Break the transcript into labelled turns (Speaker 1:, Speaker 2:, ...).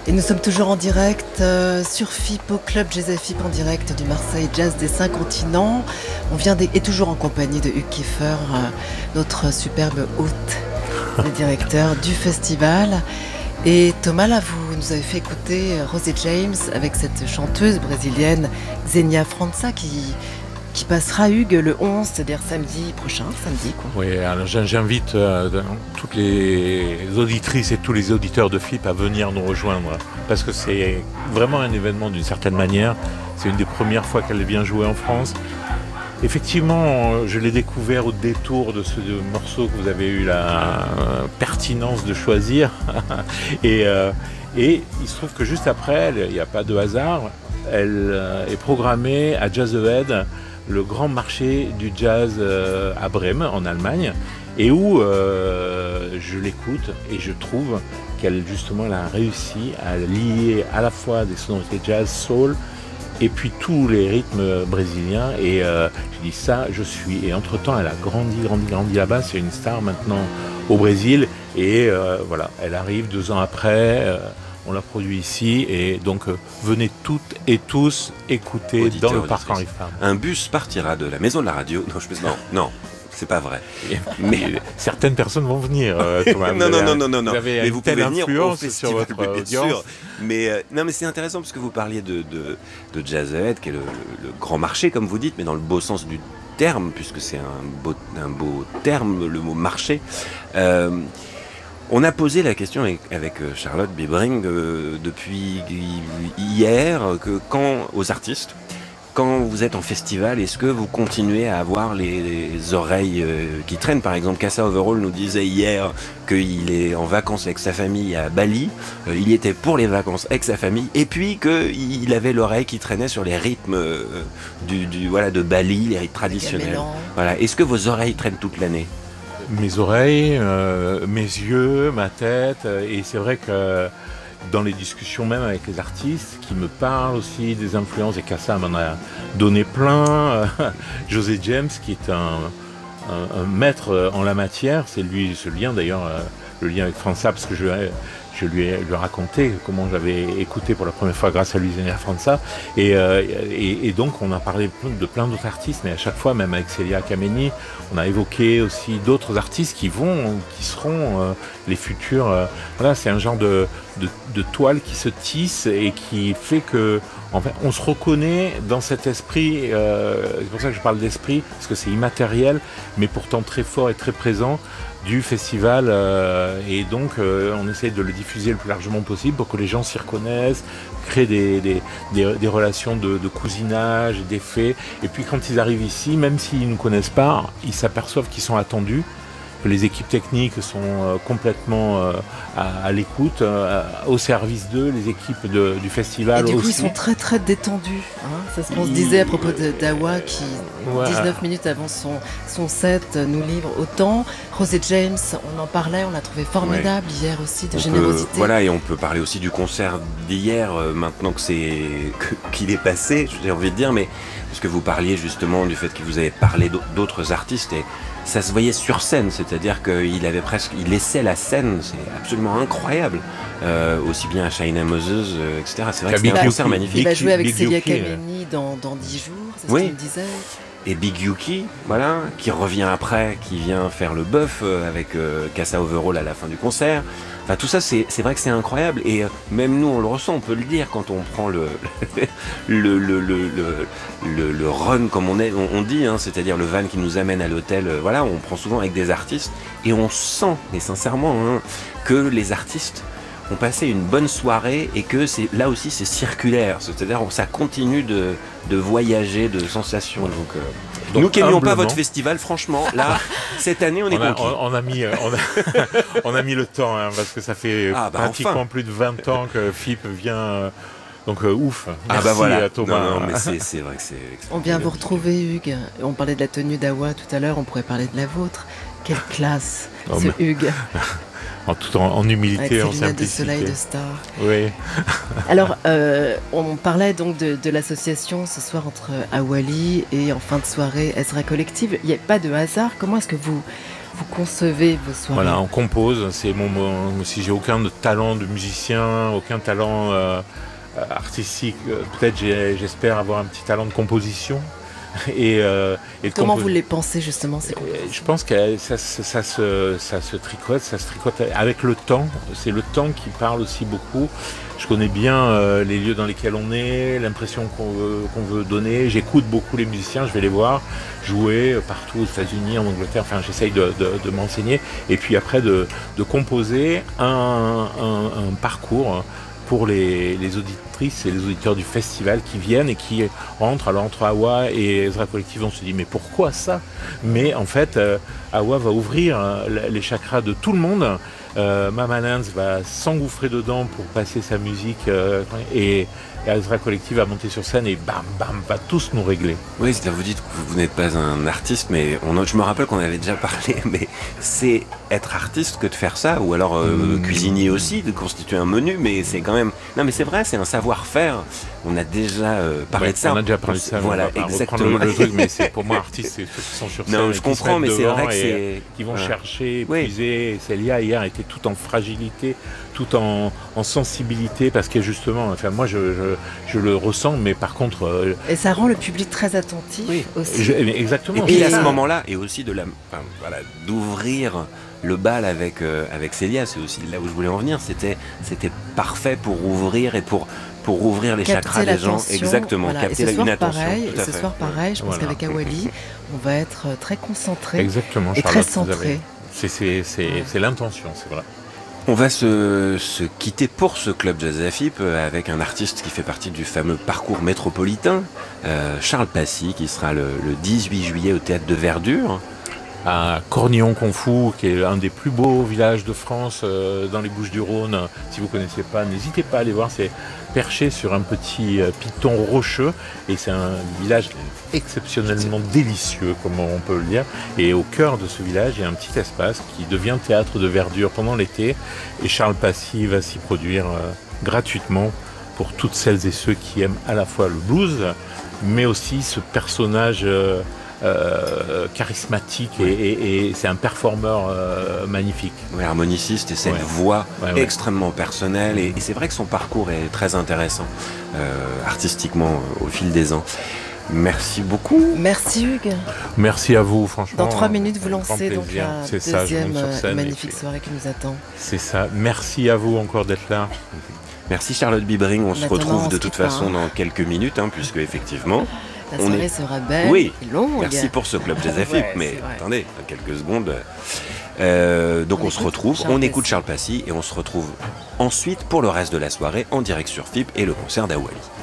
Speaker 1: Et nous sommes toujours en direct sur FIP, au club Jazz et FIP en direct du Marseille Jazz des 5 continents. On vient et toujours en compagnie de Hugues Kiefer, notre superbe hôte, le directeur du festival. Et Thomas, là, vous nous avez fait écouter Rosé James avec cette chanteuse brésilienne Xenia França qui passera, Hugues, le 11, c'est-à-dire samedi prochain, samedi quoi.
Speaker 2: Oui, alors j'invite toutes les auditrices et tous les auditeurs de FIP à venir nous rejoindre, parce que c'est vraiment un événement d'une certaine manière. C'est une des premières fois qu'elle vient jouer en France. Effectivement, je l'ai découvert au détour de ce morceau que vous avez eu la pertinence de choisir. Et il se trouve que juste après, il n'y a pas de hasard, elle est programmée à Jazz Ahead, le grand marché du jazz à Brême, en Allemagne, et où je l'écoute et je trouve qu'elle justement elle a réussi à lier à la fois des sonorités jazz, soul, et puis tous les rythmes brésiliens. Et je dis ça, je suis. Et entre-temps, elle a grandi là-bas. C'est une star maintenant au Brésil. Et voilà, elle arrive 2 ans après. On l'a produit ici. Et donc, venez toutes et tous écouter dans le parc Henri Fabre.
Speaker 3: Un bus partira de la maison de la radio. Non. C'est pas vrai.
Speaker 2: Mais certaines personnes vont venir. Thomas.
Speaker 3: Non.
Speaker 2: Vous avez
Speaker 3: mais vous
Speaker 2: telle
Speaker 3: pouvez venir au
Speaker 2: influence
Speaker 3: festival,
Speaker 2: sur votre
Speaker 3: bien
Speaker 2: audience.
Speaker 3: sûr. Mais c'est intéressant parce que vous parliez de Jazz Ahead, qui est le grand marché, comme vous dites, mais dans le beau sens du terme, puisque c'est un beau terme, le mot marché. On a posé la question avec Charlotte Bibring depuis hier, aux artistes. Quand vous êtes en festival, est-ce que vous continuez à avoir les oreilles qui traînent? Par exemple, Kassa Overall nous disait hier qu'il est en vacances avec sa famille à Bali. Il y était pour les vacances avec sa famille. Et puis qu'il avait l'oreille qui traînait sur les rythmes de Bali, les rythmes traditionnels. Voilà. Est-ce que vos oreilles traînent toute l'année?
Speaker 2: Mes oreilles, mes yeux, ma tête. Et c'est vrai que dans les discussions même avec les artistes qui me parlent aussi des influences, et Kassa m'en a donné plein. José James, qui est un maître en la matière, c'est lui ce lien d'ailleurs, le lien avec França, parce que je lui ai raconté comment j'avais écouté pour la première fois grâce à lui Xenia França, et donc on a parlé de plein d'autres artistes, mais à chaque fois, même avec Célia Kameni, on a évoqué aussi d'autres artistes qui seront les futurs. Voilà, c'est un genre de toile qui se tisse et qui fait que en fait, on se reconnaît dans cet esprit. C'est pour ça que je parle d'esprit, parce que c'est immatériel, mais pourtant très fort et très présent du festival, et donc on essaie de le diffuser le plus largement possible pour que les gens s'y reconnaissent, créer des relations de cousinage, d'effets, et puis quand ils arrivent ici, même s'ils ne nous connaissent pas, ils s'aperçoivent qu'ils sont attendus, que les équipes techniques sont complètement à l'écoute, au service d'eux, les équipes du festival
Speaker 1: et du coup,
Speaker 2: aussi.
Speaker 1: ils sont très très détendus. C'est ce qu'on se disait à propos d'Awa qui, 19 minutes avant son set, nous livre autant. Rosé James, on en parlait, on l'a trouvé formidable hier aussi, de générosité.
Speaker 3: Et on peut parler aussi du concert d'hier, maintenant qu'il est passé, j'ai envie de dire, mais parce que vous parliez justement du fait que vous avez parlé d'autres artistes, et ça se voyait sur scène, c'est-à-dire qu'il laissait la scène, c'est absolument incroyable, aussi bien à China Moses, etc. C'est vrai que c'était un concert magnifique.
Speaker 1: Il va jouer avec Célia Kameni dans 10 jours, c'est ce qu'il me disait.
Speaker 3: Et Big Yuki, voilà, qui revient après, qui vient faire le bœuf avec Kassa Overall à la fin du concert. Enfin, tout ça, c'est vrai que c'est incroyable. Et même nous, on le ressent, on peut le dire quand on prend le run, comme on dit, c'est-à-dire le van qui nous amène à l'hôtel. Voilà, on prend souvent avec des artistes et on sent, mais sincèrement, que les artistes ont passé une bonne soirée et que là aussi c'est circulaire, c'est-à-dire ça continue de voyager, de sensations. Donc nous qui n'aimions pas votre festival, franchement, là, cette année on est conquis.
Speaker 2: On a mis le temps, parce que ça fait pratiquement plus de 20 ans que FIP vient. Donc ouf. Merci à Thomas.
Speaker 3: Non, mais c'est vrai que c'est.
Speaker 1: On vient vous retrouver, Hugues. On parlait de la tenue d'Awa tout à l'heure, on pourrait parler de la vôtre. Quelle classe, Hugues.
Speaker 2: En humilité, en simplicité.
Speaker 1: Avec de soleil de star.
Speaker 2: Oui.
Speaker 1: Alors, on parlait donc de l'association ce soir entre Awali et en fin de soirée Ezra Collective. Il n'y a pas de hasard. Comment est-ce que vous vous concevez vos soirées?
Speaker 2: Voilà, on compose. Si j'ai aucun talent de musicien, aucun talent artistique, peut-être j'espère avoir un petit talent de composition. Et de
Speaker 1: Comment vous les pensez justement ces compositions?
Speaker 2: Je pense que ça se tricote avec le temps. C'est le temps qui parle aussi beaucoup. Je connais bien les lieux dans lesquels on est, l'impression qu'on veut donner. J'écoute beaucoup les musiciens, je vais les voir jouer partout aux États-Unis, en Angleterre. Enfin, j'essaye de m'enseigner. Et puis après, de composer un parcours pour les auditrices et les auditeurs du festival qui viennent et qui rentrent. Alors entre Awa et Ezra Collective, on se dit mais pourquoi ça? Mais en fait, Awa va ouvrir les chakras de tout le monde. Mama Nance va s'engouffrer dedans pour passer sa musique et Ezra Collective va monter sur scène et bam bam va tous nous régler.
Speaker 3: Oui, c'est-à-dire vous dites que vous n'êtes pas un artiste, mais je me rappelle qu'on avait déjà parlé, mais c'est être artiste que de faire ça, ou alors cuisinier aussi, de constituer un menu, mais c'est quand même... Non mais c'est vrai, c'est un savoir-faire. On a déjà parlé de ça.
Speaker 2: On a déjà parlé de ça.
Speaker 3: Voilà, exactement.
Speaker 2: Le truc, mais c'est pour moi artiste, c'est ceux qui sont sur scène.
Speaker 3: Non, je comprends, mais c'est vrai que c'est...
Speaker 2: Qui vont chercher, puiser. Célia hier était tout en fragilité, tout en sensibilité, parce que justement, enfin moi je le ressens, mais par contre...
Speaker 1: Et ça rend le public très attentif aussi.
Speaker 2: Exactement.
Speaker 3: Et puis à ce moment-là, et aussi d'ouvrir le bal avec Célia, c'est aussi là où je voulais en venir, c'était parfait pour ouvrir et pour ouvrir les chakras des gens. Exactement,
Speaker 1: voilà.
Speaker 3: capter une attention.
Speaker 1: Ce soir, pareil, je pense qu'avec Awali, on va être très concentré.
Speaker 2: Exactement,
Speaker 1: et très centré.
Speaker 2: C'est l'intention, c'est vrai.
Speaker 3: On va se quitter pour ce Club Jazz AFIP avec un artiste qui fait partie du fameux parcours métropolitain, Charles Passy, qui sera le 18 juillet au Théâtre de Verdure.
Speaker 2: À Cornillon-Confou, qui est un des plus beaux villages de France dans les Bouches-du-Rhône. Si vous ne connaissez pas, n'hésitez pas à aller voir. C'est perché sur un petit piton rocheux et c'est un village exceptionnellement délicieux, comme on peut le dire. Et au cœur de ce village, il y a un petit espace qui devient théâtre de verdure pendant l'été. Et Charles Passy va s'y produire gratuitement pour toutes celles et ceux qui aiment à la fois le blues, mais aussi ce personnage... charismatique et c'est un performeur magnifique.
Speaker 3: Oui, harmoniciste et cette voix extrêmement personnelle et c'est vrai que son parcours est très intéressant artistiquement au fil des ans. Merci beaucoup.
Speaker 1: Merci Hugues.
Speaker 2: Merci à vous, franchement.
Speaker 1: Dans 3 minutes, vous lancez donc la deuxième magnifique soirée qui nous attend.
Speaker 2: C'est ça. Merci à vous encore d'être là.
Speaker 3: Merci Charlotte Bibring. On se retrouve de toute façon dans quelques minutes, puisque effectivement...
Speaker 1: La soirée sera belle et longue.
Speaker 3: Merci pour ce Club Jazz AFIP, mais attendez, quelques secondes. Donc on se retrouve, on écoute Charles Passy et on se retrouve ensuite pour le reste de la soirée en direct sur FIP et le concert d'Awali.